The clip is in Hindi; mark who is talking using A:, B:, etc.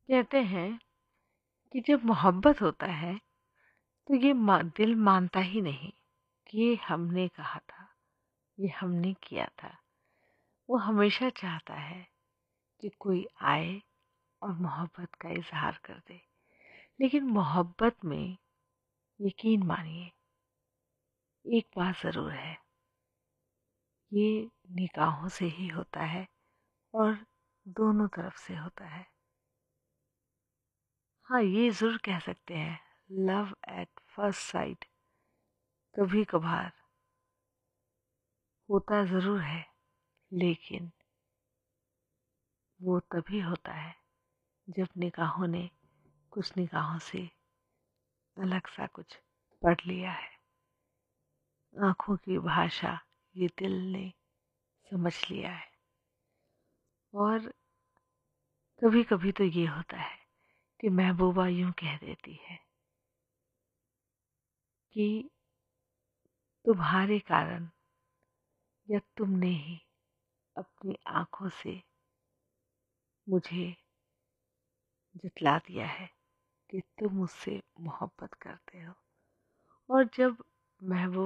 A: कहते हैं कि जब मोहब्बत होता है तो ये दिल मानता ही नहीं कि ये हमने कहा था, ये हमने किया था। वो हमेशा चाहता है कि कोई आए और मोहब्बत का इजहार कर दे। लेकिन मोहब्बत में यकीन मानिए, एक बात ज़रूर है, ये निगाहों से ही होता है और दोनों तरफ से होता है। हाँ, ये ज़रूर कह सकते हैं, लव एट फर्स्ट साइट कभी कभार होता ज़रूर है, लेकिन वो तभी होता है जब निगाहों ने कुछ निगाहों से अलग सा कुछ पढ़ लिया है। आँखों की भाषा ये दिल ने समझ लिया है। और कभी कभी तो ये होता है कि महबूबा यूं कह देती है कि तुम्हारे कारण या तुमने ही अपनी आँखों से मुझे जतला दिया है कि तुम मुझसे मोहब्बत करते हो। और जब महबूब